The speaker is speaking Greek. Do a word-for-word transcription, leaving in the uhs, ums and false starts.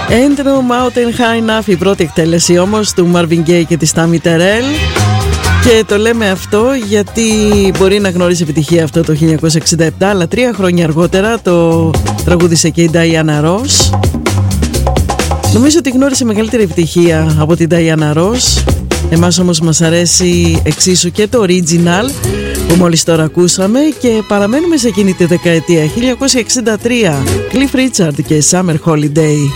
And no mountain high enough, η πρώτη εκτέλεση όμως του Marvin Gaye και της Tammy Terrell. Και το λέμε αυτό γιατί μπορεί να γνώρισε επιτυχία αυτό το χίλια εννιακόσια εξήντα επτά, αλλά τρία χρόνια αργότερα το τραγούδισε και η Diana Ross. Νομίζω ότι γνώρισε μεγαλύτερη επιτυχία από την Diana Ross. Εμάς όμως μας αρέσει εξίσου και το original που μόλις τώρα ακούσαμε. Και παραμένουμε σε εκείνη τη δεκαετία, χίλια εννιακόσια εξήντα τρία, Cliff Richard και Summer Holiday.